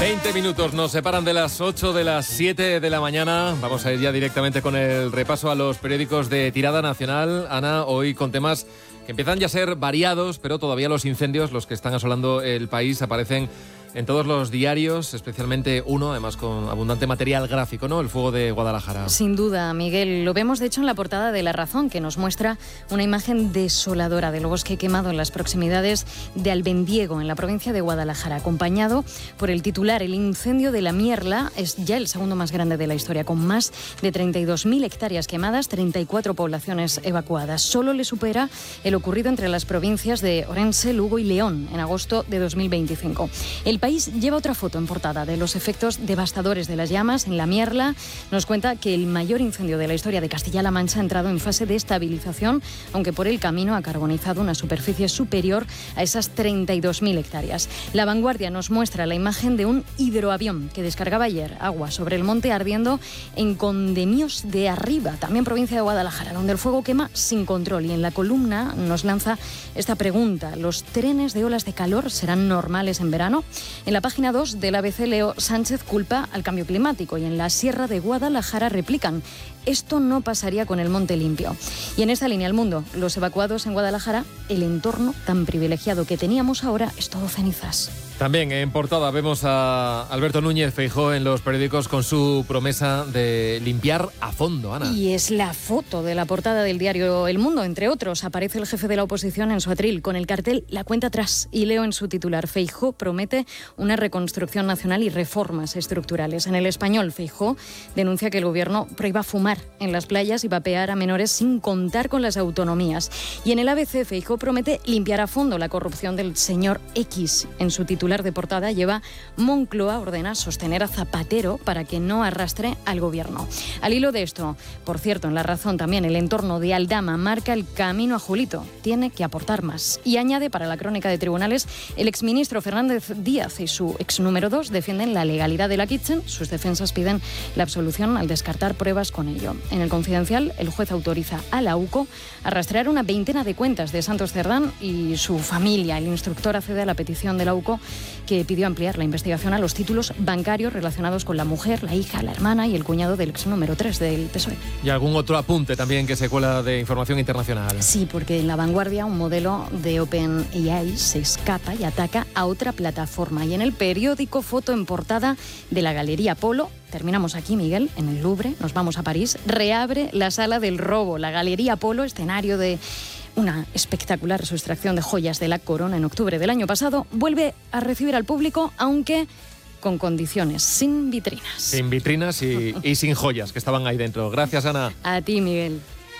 20 minutos nos separan de las 8 de las 7 de la mañana. Vamos a ir ya directamente con el repaso a los periódicos de tirada nacional. Ana, hoy con temas que empiezan ya a ser variados, pero todavía los incendios, los que están asolando el país, aparecen en todos los diarios, especialmente uno, además con abundante material gráfico, ¿no? El fuego de Guadalajara. Sin duda, Miguel. Lo vemos, de hecho, en la portada de La Razón, que nos muestra una imagen desoladora del bosque quemado en las proximidades de Albendiego, en la provincia de Guadalajara, acompañado por el titular: el incendio de la Mierla es ya el segundo más grande de la historia, con más de 32.000 hectáreas quemadas, 34 poblaciones evacuadas. Solo le supera el ocurrido entre las provincias de Orense, Lugo y León en agosto de 2025. El País lleva otra foto en portada de los efectos devastadores de las llamas en la Mierla. Nos cuenta que el mayor incendio de la historia de Castilla-La Mancha ha entrado en fase de estabilización, aunque por el camino ha carbonizado una superficie superior a esas 32.000 hectáreas. La Vanguardia nos muestra la imagen de un hidroavión que descargaba ayer agua sobre el monte ardiendo en Condemíos de Arriba, también provincia de Guadalajara, donde el fuego quema sin control. Y en la columna nos lanza esta pregunta: ¿los trenes de olas de calor serán normales en verano? En la página 2 del ABC, Leo Sánchez culpa al cambio climático, y en la Sierra de Guadalajara replican: esto no pasaría con el monte limpio. Y en esta línea, El Mundo: los evacuados en Guadalajara, el entorno tan privilegiado que teníamos ahora es todo cenizas. También en portada vemos a Alberto Núñez Feijóo en los periódicos con su promesa de limpiar a fondo, Ana. Y es la foto de la portada del diario El Mundo, entre otros. Aparece el jefe de la oposición en su atril con el cartel La cuenta atrás, y leo en su titular: Feijóo promete una reconstrucción nacional y reformas estructurales. En El Español, Feijóo denuncia que el gobierno prohíba fumar en las playas y vapear a menores sin contar con las autonomías. Y en el ABC, Feijóo promete limpiar a fondo la corrupción del señor X. En su titular de portada lleva: Moncloa ordena sostener a Zapatero para que no arrastre al gobierno. Al hilo de esto, por cierto, en La Razón también, el entorno de Aldama marca el camino a Julito. Tiene que aportar más. Y añade, para la crónica de tribunales: el exministro Fernández Díaz y su ex número 2 defienden la legalidad de la Kitchen. Sus defensas piden la absolución al descartar pruebas con ello. En El Confidencial, el juez autoriza a la UCO a rastrear una veintena de cuentas de Santos Cerdán y su familia. El instructor accede a la petición de la UCO, que pidió ampliar la investigación a los títulos bancarios relacionados con la mujer, la hija, la hermana y el cuñado del ex número 3 del PSOE. Y algún otro apunte también que se cuela de información internacional. Sí, porque en La Vanguardia un modelo de OpenAI se escapa y ataca a otra plataforma. Y en el periódico, foto en portada de la Galería Polo. Terminamos aquí, Miguel, en el Louvre, nos vamos a París. Reabre la Sala del Robo. La Galería Polo, escenario de una espectacular sustracción de joyas de la corona en octubre del año pasado, vuelve a recibir al público, aunque con condiciones, sin vitrinas. Sin vitrinas y sin joyas que estaban ahí dentro. Gracias, Ana. A ti, Miguel.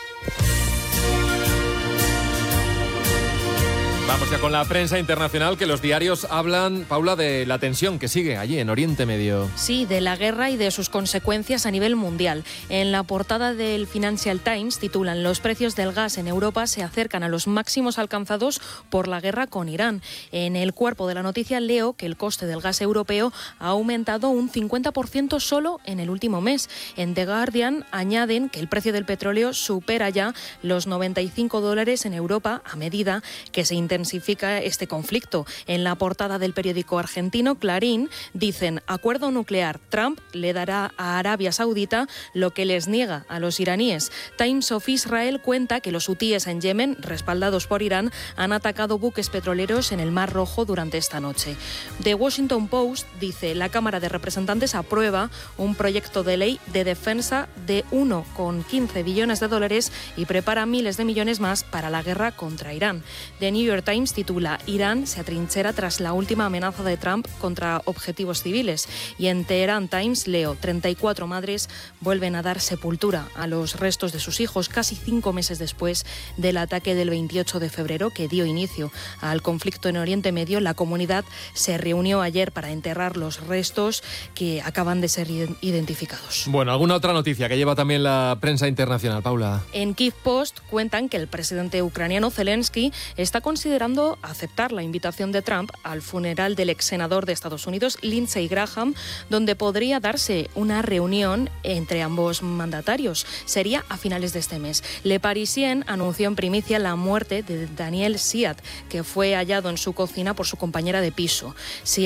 Vamos ya con la prensa internacional, que los diarios hablan, Paula, de la tensión que sigue allí en Oriente Medio. Sí, de la guerra y de sus consecuencias a nivel mundial. En la portada del Financial Times titulan: los precios del gas en Europa se acercan a los máximos alcanzados por la guerra con Irán. En el cuerpo de la noticia leo que el coste del gas europeo ha aumentado un 50% solo en el último mes. En The Guardian añaden que el precio del petróleo supera ya los $95 en Europa a medida que se intensifica este conflicto. En la portada del periódico argentino Clarín dicen: acuerdo nuclear, Trump le dará a Arabia Saudita lo que les niega a los iraníes. Times of Israel cuenta que los hutíes en Yemen, respaldados por Irán, han atacado buques petroleros en el Mar Rojo durante esta noche. The Washington Post dice: la Cámara de Representantes aprueba un proyecto de ley de defensa de 1,15 billones de dólares y prepara miles de millones más para la guerra contra Irán. The New York Times titula: Irán se atrinchera tras la última amenaza de Trump contra objetivos civiles. Y en Teherán Times leo: 34 madres vuelven a dar sepultura a los restos de sus hijos casi 5 meses después del ataque del 28 de febrero que dio inicio al conflicto en Oriente Medio. La comunidad se reunió ayer para enterrar los restos que acaban de ser identificados. Bueno, ¿alguna otra noticia que lleva también la prensa internacional, Paula? En Kyiv Post cuentan que el presidente ucraniano Zelensky está considerando aceptar la invitación de Trump al funeral del ex senador de Estados Unidos, Lindsey Graham, donde podría darse una reunión entre ambos mandatarios. Sería a finales de este mes. Le Parisien anunció en primicia la muerte de Daniel Siat, que fue hallado en su cocina por su compañera de piso.